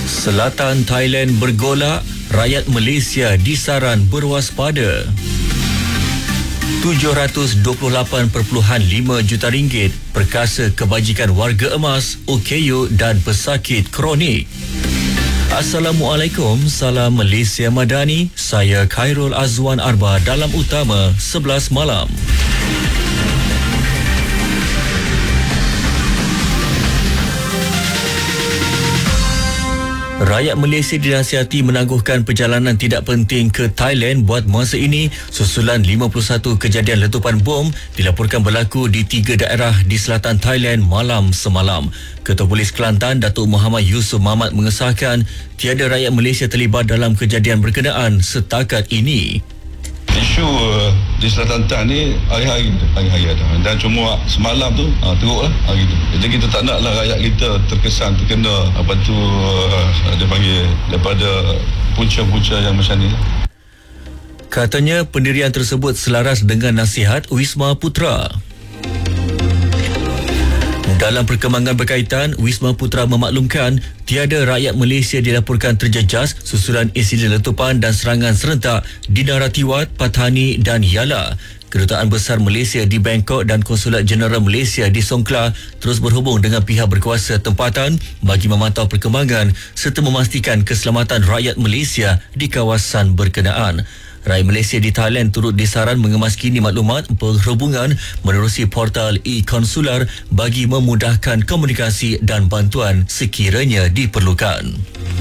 Selatan Thailand bergolak, rakyat Malaysia disaran berwaspada. 728.5 juta ringgit perkasa kebajikan warga emas, OKU dan pesakit kronik. Assalamualaikum, salam Malaysia Madani. Saya Khairul Azwan Arba dalam Utama 11 malam. Rakyat Malaysia dinasihati menangguhkan perjalanan tidak penting ke Thailand buat masa ini susulan 51 kejadian letupan bom dilaporkan berlaku di 3 daerah di selatan Thailand malam semalam. Ketua Polis Kelantan Datuk Muhammad Yusof Mamat mengesahkan tiada rakyat Malaysia terlibat dalam kejadian berkenaan setakat ini. Isu di Selatan Thailand ni hari-hari ada, dan cuma semalam tu teruk lah hari tu. Jadi kita tak naklah rakyat kita terkena apa tu dia panggil daripada punca-punca yang macam ni. Katanya pendirian tersebut selaras dengan nasihat Wisma Putra. Dalam perkembangan berkaitan, Wisma Putra memaklumkan tiada rakyat Malaysia dilaporkan terjejas susulan insiden letupan dan serangan serentak di Narathiwat, Pattani dan Yala. Kedutaan Besar Malaysia di Bangkok dan Konsulat Jeneral Malaysia di Songkhla terus berhubung dengan pihak berkuasa tempatan bagi memantau perkembangan serta memastikan keselamatan rakyat Malaysia di kawasan berkenaan. Rakyat Malaysia di Thailand turut disaran mengemaskini maklumat perhubungan menerusi portal e-konsular bagi memudahkan komunikasi dan bantuan sekiranya diperlukan.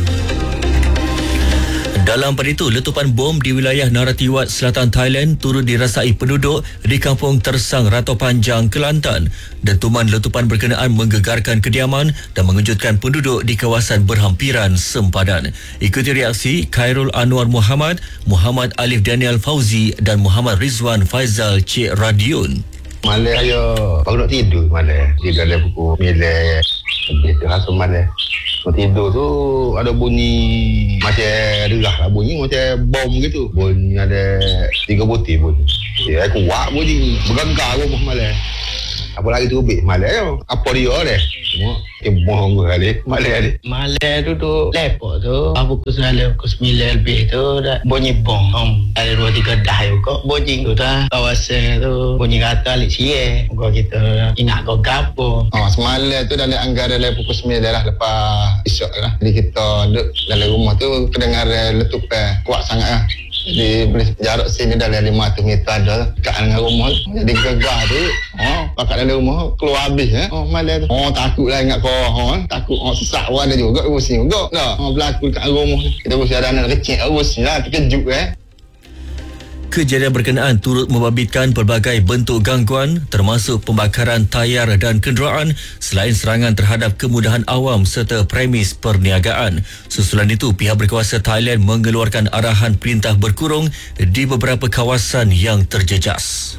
Dalam pada itu, letupan bom di wilayah Narathiwat, Selatan Thailand turut dirasai penduduk di kampung Tersang, Rato Panjang, Kelantan. Dentuman letupan berkenaan menggegarkan kediaman dan mengejutkan penduduk di kawasan berhampiran sempadan. Ikuti reaksi Khairul Anwar Muhammad, Muhammad Alif Daniel Fauzi dan Muhammad Rizwan Faizal Cik Radiun. Malam saya baru nak tidur malam. Tidur dalam pukul 9 lebih tu hasil malam. Tidur tu ada bunyi macam derah lah, bunyi macam bom gitu. Bunyi ada 3 butir bunyi. Ya, kuat bunyi. Bergegar rumah malam. Apa lagi tu ubik malam. Apa dia deh? Semua bohong kali malam ni. Malam tu lepok tu pukul 9 lebih tu dah bunyi bom. Ada 2-3 dah juga bunyi tu dah. Kawasan tu bunyi kata alik cie. Muka kita ingat kau gapo. Semalam tu dalam anggaran dalam pukul 9 lah lepas isyak lah. Jadi kita duduk dalam rumah tu kedengar letupan kuat sangat lah. Jadi jarak sini dalam 500 meter ada dekat dengan rumah. Jadi gegar tu pakat dalam rumah keluar habis malam tu. Takutlah ingat kau takut sesak pun ada juga pusing juga dah. Berlaku dekat rumah kita pusing ada anak kecil pusing lah terkejut Kejadian berkenaan turut membabitkan pelbagai bentuk gangguan termasuk pembakaran tayar dan kenderaan selain serangan terhadap kemudahan awam serta premis perniagaan. Susulan itu, pihak berkuasa Thailand mengeluarkan arahan perintah berkurung di beberapa kawasan yang terjejas.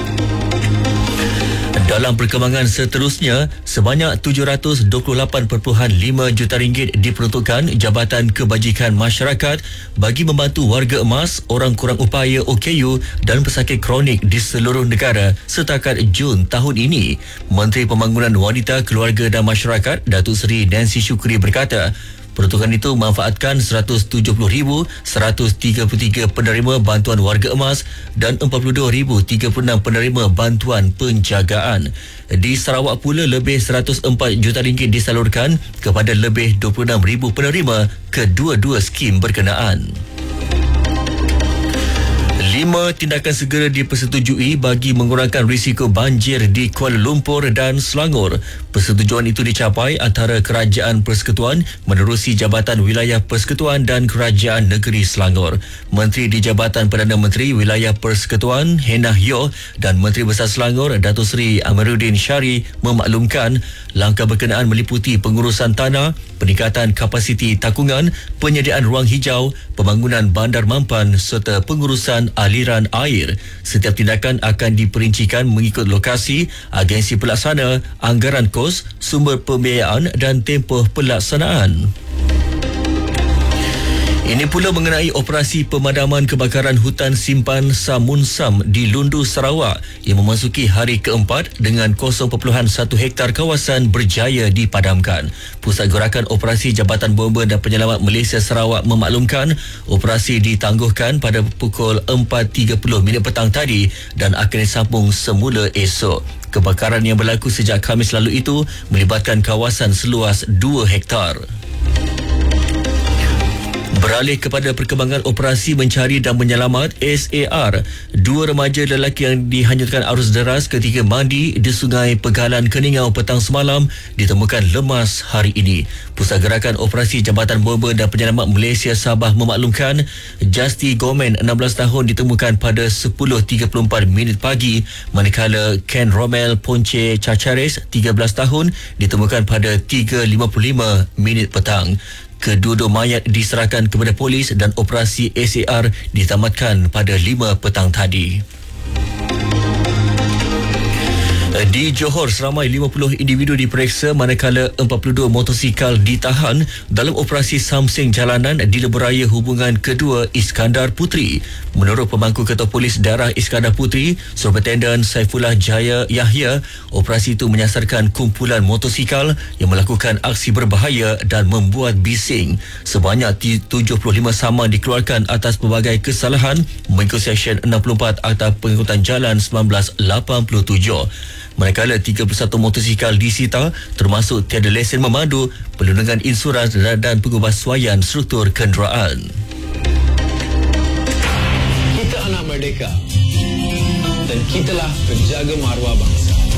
Dalam perkembangan seterusnya, sebanyak 728.5 juta ringgit diperuntukkan Jabatan Kebajikan Masyarakat bagi membantu warga emas, orang kurang upaya OKU dan pesakit kronik di seluruh negara setakat Jun tahun ini. Menteri Pembangunan Wanita, Keluarga dan Masyarakat, Datuk Seri Nancy Shukri berkata, peruntukan itu memanfaatkan 170,133 penerima bantuan warga emas dan 42,036 penerima bantuan penjagaan. Di Sarawak pula, lebih 104 juta ringgit disalurkan kepada lebih 26,000 penerima kedua-dua skim berkenaan. 5 tindakan segera dipersetujui bagi mengurangkan risiko banjir di Kuala Lumpur dan Selangor. Persetujuan itu dicapai antara Kerajaan Persekutuan menerusi Jabatan Wilayah Persekutuan dan Kerajaan Negeri Selangor. Menteri di Jabatan Perdana Menteri Wilayah Persekutuan Henah Yoh dan Menteri Besar Selangor Datuk Seri Amiruddin Syari memaklumkan langkah berkenaan meliputi pengurusan tanah, peningkatan kapasiti takungan, penyediaan ruang hijau, pembangunan bandar mampan serta pengurusan aliran air. Setiap tindakan akan diperincikan mengikut lokasi, agensi pelaksana, anggaran kos, sumber pembiayaan dan tempoh pelaksanaan. Ini pula mengenai operasi pemadaman kebakaran hutan simpan Samunsam di Lundu, Sarawak yang memasuki hari keempat dengan 0.1 hektar kawasan berjaya dipadamkan. Pusat Gerakan Operasi Jabatan Bomba dan Penyelamat Malaysia Sarawak memaklumkan operasi ditangguhkan pada pukul 4.30 petang tadi dan akan disambung semula esok. Kebakaran yang berlaku sejak Khamis lalu itu melibatkan kawasan seluas 2 hektar. Beralih kepada perkembangan operasi mencari dan menyelamat SAR, 2 remaja lelaki yang dihanyutkan arus deras ketika mandi di Sungai Pegalan Keningau petang semalam ditemukan lemas hari ini. Pusat Gerakan Operasi Jabatan Bomba dan Penyelamat Malaysia Sabah memaklumkan Justy Gomen 16 tahun ditemukan pada 10.34 pagi, manakala Ken Romel Ponce Cacares 13 tahun ditemukan pada 3.55 petang. Kedua-dua mayat diserahkan kepada polis dan operasi SAR ditamatkan pada 5 petang tadi. Di Johor, seramai 50 individu diperiksa manakala 42 motosikal ditahan dalam operasi samsing jalanan di lebuhraya hubungan kedua Iskandar Puteri. Menurut pemangku Ketua Polis Daerah Iskandar Puteri, Superintendent Saifullah Jaya Yahya, operasi itu menyasarkan kumpulan motosikal yang melakukan aksi berbahaya dan membuat bising. Sebanyak 75 saman dikeluarkan atas pelbagai kesalahan mengikut Seksyen 64 Akta Pengangkutan Jalan 1987. Manakala 31 motosikal disita termasuk tiada lesen memandu, perlindungan insurans dan pengubahsuaian struktur kenderaan. Kita anak merdeka dan kitalah penjaga maruah bangsa.